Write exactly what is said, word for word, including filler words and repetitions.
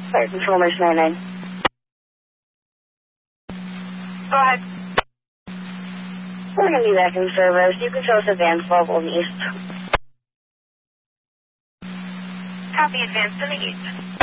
Fire Control Nurse ninety-nine. Go ahead. We're going to be back in service. You can show us advanced level in the east. Copy advanced in the east.